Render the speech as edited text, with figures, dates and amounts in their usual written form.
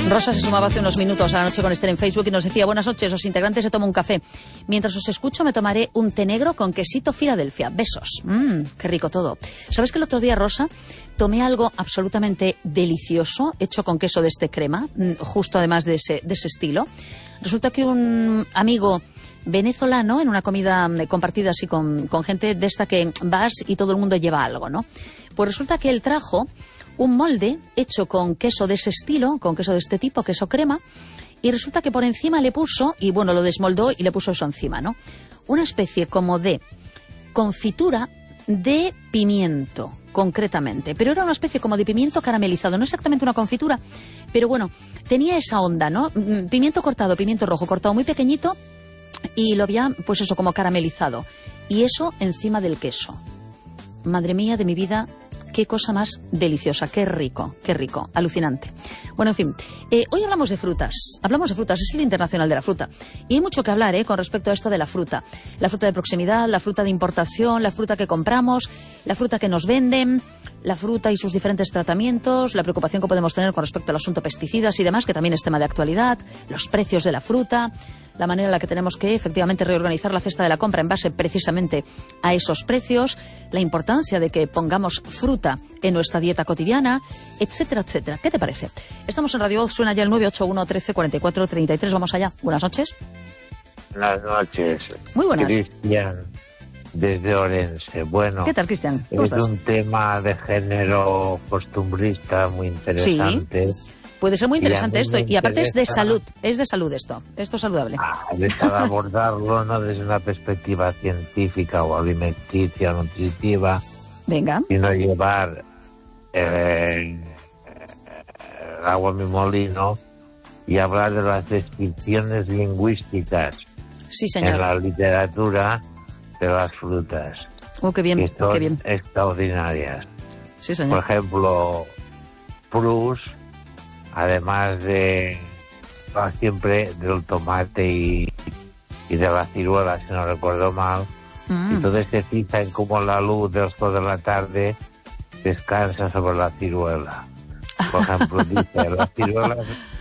Rosa se sumaba hace unos minutos a La Noche con Esther en Facebook y nos decía: buenas noches, los integrantes se toman un café. Mientras os escucho me tomaré un té negro con quesito Filadelfia. Besos. Qué rico todo. ¿Sabes que el otro día, Rosa, tomé algo absolutamente delicioso hecho con queso de este crema, justo además de ese estilo? Resulta que un amigo venezolano, en una comida compartida así con gente de esta que vas y todo el mundo lleva algo, ¿no? Pues resulta que él trajo un molde hecho con queso de ese estilo, con queso de este tipo, queso crema, y resulta que por encima le puso, y bueno, lo desmoldó y le puso eso encima, ¿no? Una especie como de confitura de pimiento, concretamente, pero era una especie como de pimiento caramelizado, no exactamente una confitura, pero bueno, tenía esa onda, ¿no? Pimiento cortado, pimiento rojo, cortado muy pequeñito, y lo había, pues eso, como caramelizado, y eso encima del queso. Madre mía de mi vida, qué cosa más deliciosa, qué rico, alucinante. Bueno, en fin, hoy hablamos de frutas, es el Día Internacional de la Fruta. Y hay mucho que hablar con respecto a esto de la fruta de proximidad, la fruta de importación, la fruta que compramos, la fruta que nos venden, la fruta y sus diferentes tratamientos, la preocupación que podemos tener con respecto al asunto pesticidas y demás, que también es tema de actualidad, los precios de la fruta, la manera en la que tenemos que efectivamente reorganizar la cesta de la compra en base precisamente a esos precios, la importancia de que pongamos fruta en nuestra dieta cotidiana, etcétera, etcétera. ¿Qué te parece? Estamos en Radio Voz, suena ya el 981 13 44 33. Vamos allá. Buenas noches. Buenas noches. Muy buenas. Cristian, desde Orense. Bueno, ¿qué tal, Cristian? Es un tema de género costumbrista muy interesante. Sí. Puede ser muy interesante esto, y aparte es de salud esto es saludable. Para abordarlo no desde una perspectiva científica o alimenticia, nutritiva, venga, sino llevar el agua a mi molino y hablar de las descripciones lingüísticas, sí, señor, en la literatura de las frutas. Qué bien, que son qué bien, extraordinarias. Sí, señor. Por ejemplo, Proust, además de siempre del tomate y de la ciruela, si no recuerdo mal, entonces se fija en cómo la luz del sol de la tarde descansa sobre la ciruela. Por ejemplo, dice, las ciruelas